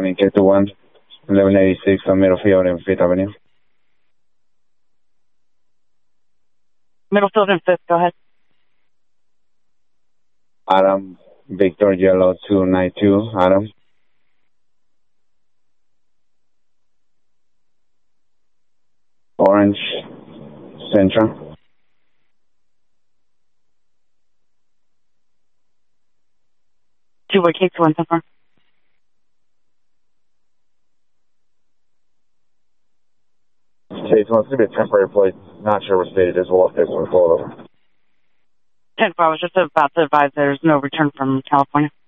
Miami K21, 1186 on Middlefield and 5th Avenue. Middlefield and 5th, go ahead. Adam, Victor Yellow 292, Adam. Orange, Central. Two-way K21, so far. Chase wants to be a temporary place. Not sure what state it is. We'll update when we pull it over. 10-4, I was just about to advise there's no return from California.